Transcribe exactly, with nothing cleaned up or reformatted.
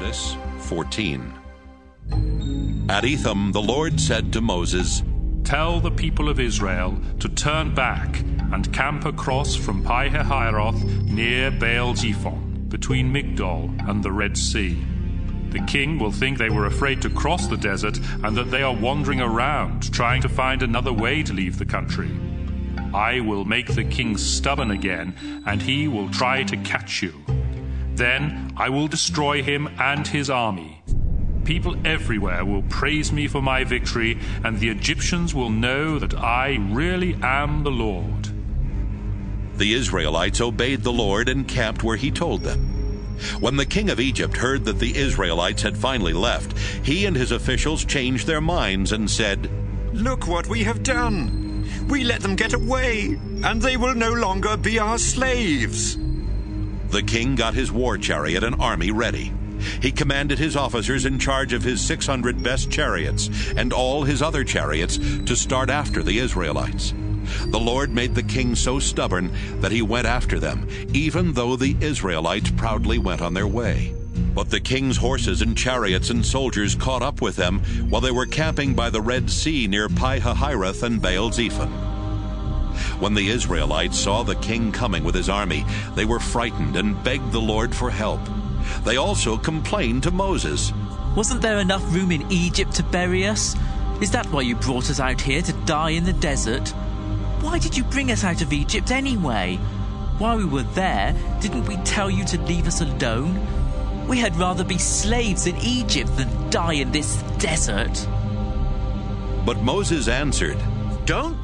Exodus fourteen. At Etham the Lord said to Moses, "Tell the people of Israel to turn back and camp across from Pi-hahiroth near Baal-zephon, between Migdol and the Red Sea. The king will think they were afraid to cross the desert and that they are wandering around, trying to find another way to leave the country. I will make the king stubborn again, and he will try to catch you. Then I will destroy him and his army. People everywhere will praise me for my victory, and the Egyptians will know that I really am the Lord." The Israelites obeyed the Lord and camped where he told them. When the king of Egypt heard that the Israelites had finally left, he and his officials changed their minds and said, "Look what we have done! We let them get away, and they will no longer be our slaves." The king got his war chariot and army ready. He commanded his officers in charge of his six hundred best chariots and all his other chariots to start after the Israelites. The Lord made the king so stubborn that he went after them, even though the Israelites proudly went on their way. But the king's horses and chariots and soldiers caught up with them while they were camping by the Red Sea near Pi-hahiroth and Baal-zephon. When the Israelites saw the king coming with his army, they were frightened and begged the Lord for help. They also complained to Moses. "Wasn't there enough room in Egypt to bury us? Is that why you brought us out here to die in the desert? Why did you bring us out of Egypt anyway? While we were there, didn't we tell you to leave us alone? We had rather be slaves in Egypt than die in this desert." But Moses answered, "Don't